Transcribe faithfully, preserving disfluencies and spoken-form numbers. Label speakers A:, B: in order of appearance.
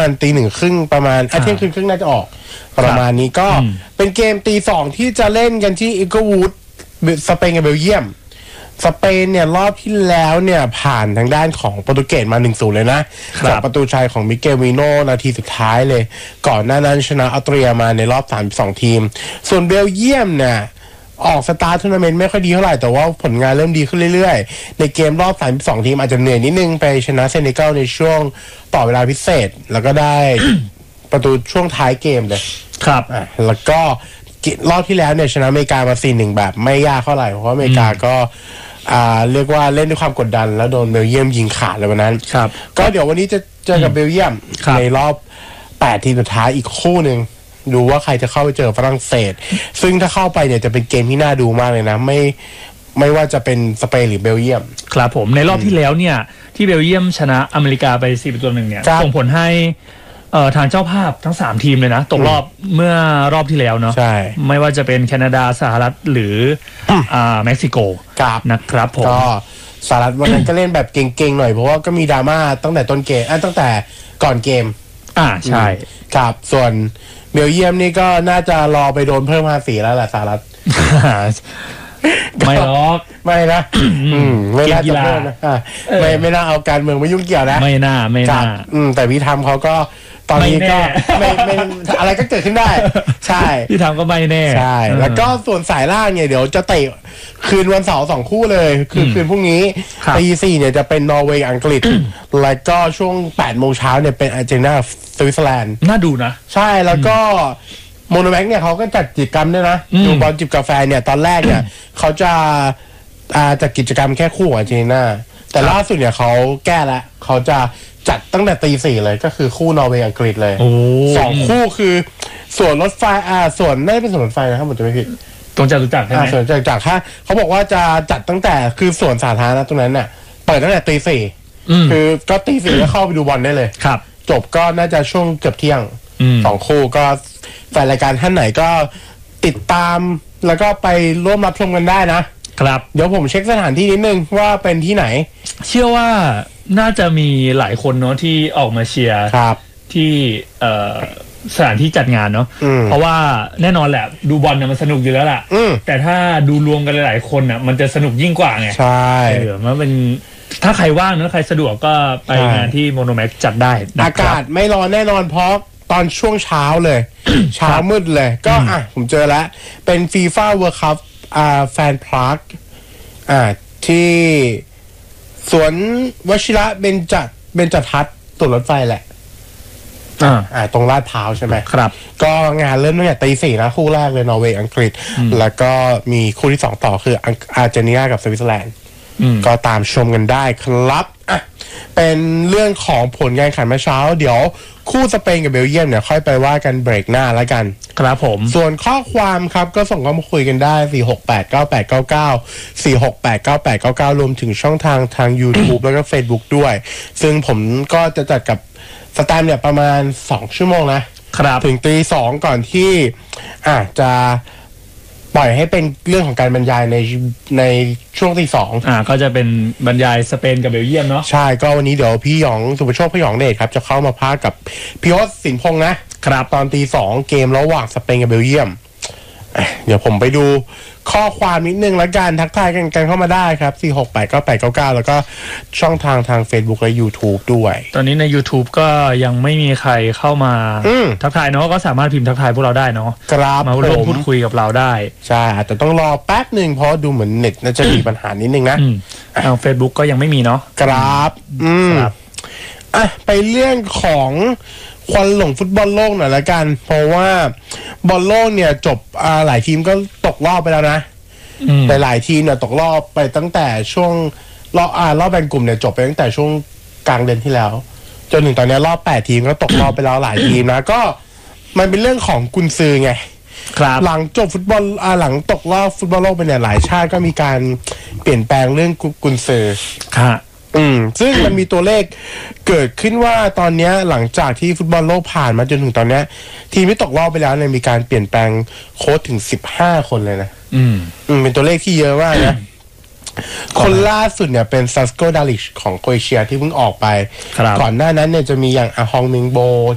A: ณตีหนึ่งครึ่งประมาณอาเที่ยงคืนครึ่งน่าจะออกประมาณนี้ก็เป็นเกมตีสองที่จะเล่นกันที่อีเกิลวูดสเปนกับเบลเยียมสเปนเนี่ยรอบที่แล้วเนี่ยผ่านทางด้านของโปรตุเกสมา หนึ่งศูนย์ เลยนะจากประตูชัยของมิเกลวิโนนาทีสุดท้ายเลยก่อนหน้านั้นชนะออสเตรียมาในรอบสามสิบสองทีมส่วนเบลเยียมเนี่ยออกสตาร์ทัวร์นาเมนต์ไม่ค่อยดีเท่าไหร่แต่ว่าผลงานเริ่มดีขึ้นเรื่อยๆในเกมรอบสามสิบสองทีมอาจจะเหนื่อยนิดนึงไปชนะเซเนกัลในช่วงต่อเวลาพิเศษแล้วก็ได้ ประตูช่วงท้ายเกมเลย
B: ครับ
A: อ่ะแล้วก็รอบที่แล้วเนี่ยชนะอเมริกามา สี่หนึ่ง แบบไม่ยากเท่าไหร่เพราะอเมริกาก็อ่าเรียกว่าเล่นด้วยความกดดันแล้วโดนเบลเยียมยิงขาดเลยวันนั้น
B: ครับ
A: ก็เดี๋ยววันนี้จะเจอกับเบลเยียมในรอบแปดทีมสุดท้ายอีกคู่นึงดูว่าใครจะเข้าไปเจอฝรั่งเศสซึ่งถ้าเข้าไปเนี่ยจะเป็นเกมที่น่าดูมากเลยนะไม่ไม่ว่าจะเป็นสเปนหรือเบลเยียม
B: ครับผมในรอบที่แล้วเนี่ยที่เบลเยียมชนะอเมริกาไปสี่ประตูหนึ่งเนี่ยส่งผลให้เอ่อทางเจ้าภาพทั้งสามทีมเลยนะตกรอบเมื่อรอบที่แล้วเนาะ
A: ใช่
B: ไม่ว่าจะเป็นแคนาดาสหรัฐหรืออ่าเม็กซิโกนะครับผม
A: ก็สหรัฐวันนั้นก็เล่นแบบเก่งๆหน่อยเพราะว่าก็มีดราม่าตั้งแต่ต้นเกมอ่ะตั้งแต่ก่อนเกม
B: อ่าใช่
A: ครับส่วนเบลเยียมนี่ก็น่าจะรอไปโดนเพิ่มภาษีแล้วแหละสหรัฐ
B: ไม่หรอก
A: ไม่นะไม่น่าจะเพิ่มนะไม่ไม่น่าเอาการเมืองมายุ่งเกี่ยวนะ
B: ไม่น่าไม่น่า
A: แต่พี่ทำเขาก็ตอนนี้ก็ไม่ไม่อะไรก็เกิดขึ้นได้ใช่
B: พี่ทำก็ไม่แน่
A: ใช่แล้วก็ส่วนสายล่างเนี่ยเดี๋ยวจะเตะคืนวันเสาร์สองคู่เลยคือคืนพรุ่งนี้ตีสี่เนี่ยจะเป็นนอร์เวย์อังกฤษแล้วก็ช่วงแปดโมงเช้าเนี่ยเป็นอาร์เจนตินาสวิตเซอร์แลนด์
B: น่าดูนะ
A: ใช่แล้วก็โมโนแม็กเนี่ยเขาก็จัดกิจกรรมด้วยนะดูบอลจิบกาแฟเนี่ยตอนแรกเนี่ยเขาจะจัดกิจกรรมแค่คู่อาร์เจนตินาแต่ล่าสุดเนี่ยเขาแก้แล้วเขาจะจัดตั้งแต่ตีสี่เลยก็คือคู่นอร์เวย์อังกฤษเลยสองคู่คือส่วนรถไฟอ่าส่วนไม่เป็นส่วนรถไฟนะครับผมจะไม่ผิด
B: ตรงจตุจักรใช่ไหม
A: ส่วนจตุจักรถ้าเขาบอกว่าจะจัดตั้งแต่คือส่วนสาธารณะตรงนั้นเนี่ยเปิดตั้งแต่ตีสี่คือก็ตีสี่ก็เข้าไปดูบอลได้เลย
B: ครับ
A: จบก็น่าจะช่วงเกือบเที่ยงสองคู่ก็แฟนรายการท่านไหนก็ติดตามแล้วก็ไปร่วมรับชมกันได้นะครับเดี๋ยวผมเช็คสถานที่นิดนึงว่าเป็นที่ไหน
B: เชื่อว่าน่าจะมีหลายคนเนาะที่ออกมาเชียร์ที่สถานที่จัดงานเนาะเพราะว่าแน่นอนแหละดูบอลเนี่ยมันสนุกอยู่แล้วล่ะแต่ถ้าดูรวมกันหลายๆคนอ่ะมันจะสนุกยิ่งกว่าไง
A: ใช่
B: เออมันเป็นถ้าใครว่างเนาะใครสะดวกก็ไปงานที่โมโนแม็กจัดได้
A: อากาศไม่ร้อนแน่นอนเพราะตอนช่วงเช้าเลยเช้ามืดเลยก็อ่ะผมเจอแล้วเป็น FIFA World Cup อ่าแฟนพาร์คอ่าที่สวนวชิระเบญจเบญจทัศน์ตัวรถไฟแหละอ่าอ่าตรงลาดพร้าวใช่ไหม
B: ครับ
A: ก็งานเริ่มตั้งแต่ตีสี่นะคู่แรกเลยนอร์เวย์อังกฤษแล้วก็มีคู่ที่สองต่อคืออาร์เจนตินากับสวิตเซอร์แลนด์ก็ตามชมกันได้ครับอ่ะเป็นเรื่องของผลการแข่งขันเมื่อเช้าเดี๋ยวคู่สเปนกับเบลเยียมเนี่ยค่อยไปว่ากันเบรกหน้าแล้วกัน
B: ครับผม
A: ส่วนข้อความครับก็ส่งเข้ามาคุยกันได้สี่ หก แปด เก้า แปด เก้า เก้า สี่ หก แปด เก้า แปด เก้า เก้ารวมถึงช่องทางทาง YouTube แล้วก็ Facebook ด้วยซึ่งผมก็จะจัดกับสแตมเนี่ยประมาณสองชั่วโมงนะครับถึงตีสองก่อนที่อ่ะจะปล่อยให้เป็นเรื่องของการบรรยายในในช่วงที่สอง
B: อ่าก็จะเป็นบรรยายสเปนกับเบลเยียมเนาะ
A: ใช่ก็วันนี้เดี๋ยวพี่หยองสุภโชคพี่หยองเดชครับจะเข้ามาพากกับพี่ฮศสินพงษ์นะครับตอนตีสองเกมระหว่างสเปนกับเบลเยียมเดี๋ยวผมไปดูข้อความนิดนึงแล้วกันทักทายกันกันเข้ามาได้ครับสี่ หก แปด เก้า แปด เก้า เก้าแล้วก็ช่องทางทาง Facebook และ YouTube ด้วย
B: ตอนนี้ใน YouTube ก็ยังไม่มีใครเข้ามาทักทายเนาะก็สามารถพิมพ์ทักทายพวกเราได้เนาะ
A: ครับ
B: มาร่วมพูดคุยกับเราได้
A: ใช่อาจจะต้องรอแป๊บนึงเพราะดูเหมือนเน็ตน่าจะมีปัญหานิดนึงนะ
B: ทาง Facebook ก็ยังไม่มีเนาะ
A: ครับอืมอ่ะไปเรื่องของควันหลงฟุตบอลโลกหน่อยละกันเพราะว่าบอลโลกเนี่ยจบอ่าหลายทีมก็ตกรอบไปแล้วนะแต่หลายทีมเนี่ยตกรอบไปตั้งแต่ช่วงรอบอ่ารอบแบ่งกลุ่มเนี่ยจบไปตั้งแต่ช่วงกลางเดือนที่แล้วจนถึงตอนนี้รอบแปดทีมก็ตกรอบไปแล้วหลายทีมนะก็มันเป็นเรื่องของกุนซือไง
B: ครับ
A: หลังจบฟุตบอลอ่าหลังตกรอบฟุตบอลโลกไปเนี่ยหลายชาติก็มีการเปลี่ยนแปลงเรื่องกุนซือ
B: ครับ
A: อืมซึ่งมันมีตัวเลขเกิดขึ้นว่าตอนนี้หลังจากที่ฟุตบอลโลกผ่านมาจนถึงตอนนี้ทีมที่ตกรอบไปแล้วเนี่ยมีการเปลี่ยนแปลงโค้ชถึงสิบห้าคนเลยนะ
B: อืม
A: อืมเป็นตัวเลขที่เยอะมากนะคนล่าสุดเนี่ยเป็นซัสโกดาลิชของโครเอเชียที่เพิ่งออกไปก่อนหน้านั้นเนี่ยจะมีอย่างอาฮองมิงโบ